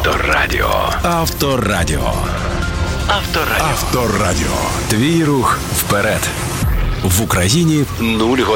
Авторадіо. Авторадіо. Авторадіо. Авторадіо. Твій рух вперед. В Україні 0 годин.